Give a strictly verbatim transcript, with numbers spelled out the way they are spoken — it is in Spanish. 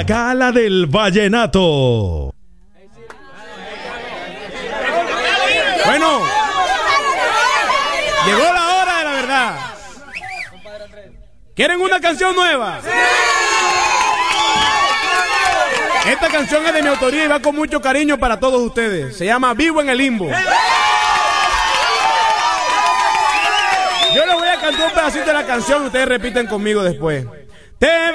la Gala del Vallenato. Bueno, llegó la hora de la verdad. ¿Quieren una canción nueva? Esta canción es de mi autoría y va con mucho cariño para todos ustedes. Se llama Vivo en el Limbo. Yo les voy a cantar un pedacito de la canción y ustedes repiten conmigo después. Te